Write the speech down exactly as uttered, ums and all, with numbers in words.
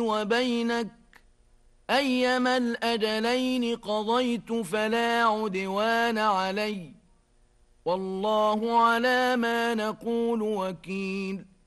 وبينك أيما الأجلين قضيت فلا عدوان علي والله على ما نقول وكيل